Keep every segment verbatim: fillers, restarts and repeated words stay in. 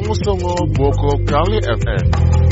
Songo-songo Boko Kali F M.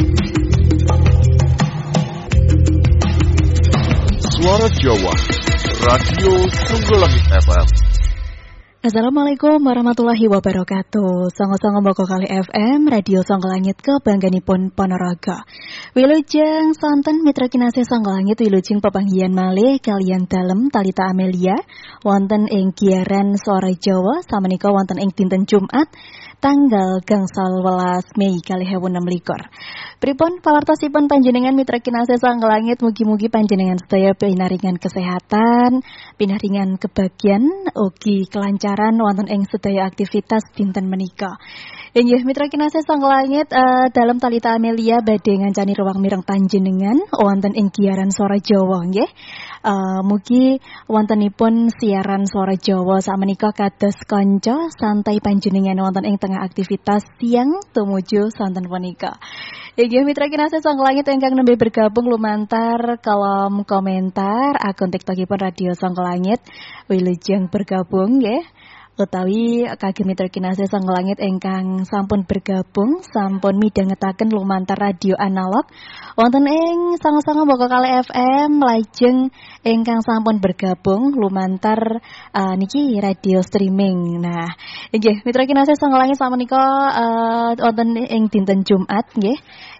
Suara Jawa, Radio Songgolangit F M. Assalamualaikum warahmatullahi wabarakatuh. Songo-songo Boko Kali F M, Radio Songgolangit kebangganipun Ponorogo. Wilujeng sonten mitra kinasih Songgolangit wilujeng pepanggihan malih kalian dalem Talita Amelia wonten ing giaran Suara Jawa samenika wonten ing dinten Jumat tanggal gangsal welas Mei kalih ewu enem likur. Pripun pawartosipun panjenengan mitra kinasih Songgolangit, mugi-mugi panjenengan sedaya pinaringan kesehatan, pinaringan kebahagiaan, ugi kelancaran wonten ing sedaya aktivitas dinten menika. Inggih mitra kinasih Songgolangit, uh, dalam Talita Amelia badhe ngancani ruang mireng panjenengan wonten ing giaran Suara Jawa nggih. Uh, mugi wontenipun siaran Suara Jawa sakmenika kados kanca santai panjenengan wonten ing tengah aktivitas siang tumuju sonten punika. Inggih mitra kinasih Songgolangit ingkang nembe bergabung lumantar kolom komentar akun TikTokipun Radio Songgolangit wilujeng bergabung nggih. Utawi kagem mitra kinasih Songgolangit ingkang sampun bergabung sampun midhangetaken lumantar radio analog wonten ing Songo-songo Boko Kali F M, lajeng ingkang sampun bergabung lumantar uh, niki radio streaming. Nah, nggih mitra kinasih Songgolangit sakmenika uh, wonten ing dinten Jumat nggih